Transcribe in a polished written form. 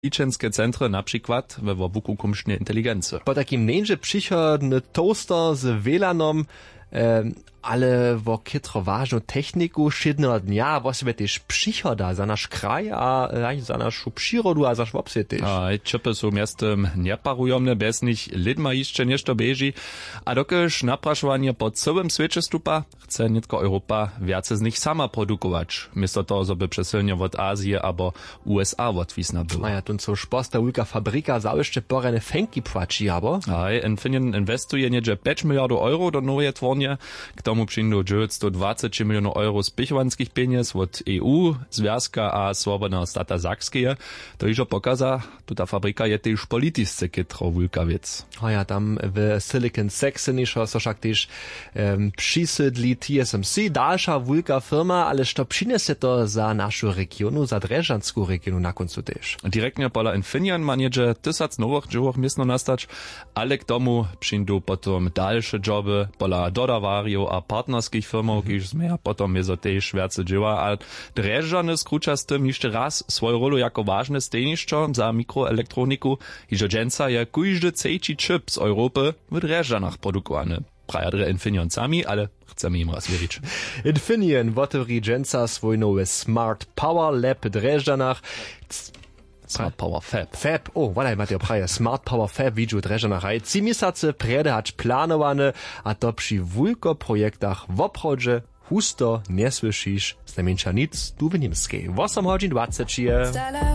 ličenske centry, na przykład we wobuku kumsznej inteligencji. Po takim nieńże przychodny toaster z wielanom, ale wo kitro ważną techniku szydnego dnia właściwie też przychoda za nasz kraj, a za naszą przyrodu, a za szwopsy też. A čipy są miastem nieparujomne, bez nich lidma jeszcze nieszto beži, a dokiż napraszowanie po całym świecie stupa, chce nie tylko Europa więcej z nich sama produkować, miasto to, żeby przesilnie od Azji albo USA odwisna było. A ja tu co szposta wielka fabryka za jeszcze porane fęki płaci, abo? A Infineon inwestuje niedzie 5 miliardów euro do nowej twornie, k tomu przyjdą 920 milionów euro spichwanskich pieniędzy od EU, Związka a Swobodnego Stata Sakskie. To już pokaza, ta fabryka je też polityczce kitro wielka wiec. A ja tam w Silicon Saxony so však też przysydli TSMC, dalsza wielka firma, ale to przyniesie to za naszą regionu, za Dreżanską regionu na końcu też. Direktnie pola Infineon ma niedzie 1000 nowych dziełów miestno nastać, ale k tomu przyjdą potom dalsze joby pola dodawariów a partnerskich firmów, kiż zmieja potom je też więcej dzieła, a Dreżany skrucza z tym jeszcze raz swoją rolę jako ważne stejniszczo za mikroelektroniku i że dżęca je kujdy cejci chip z Europy w Dreżanach produkowany. Prajadre Infineon sami, ale chcemy im raz wierzyć. Infineon otworzy dżęca swój nowy Smart Power Lab w Dreżanach. Smart Power Fab. Fab, voilà, macie praje. Smart Power Fab widział w Dreżanach. 3 miesiące predać planowane, a to przy wielko projektach w obchodzie husto nie słyszysz z najmniejsza nic tu w niemskiej. 8:20 je.